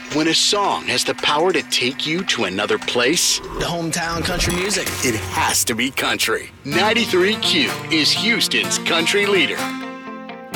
When a song has the power to take you to another place, The hometown country music. it has to be country. 93Q is Houston's country leader.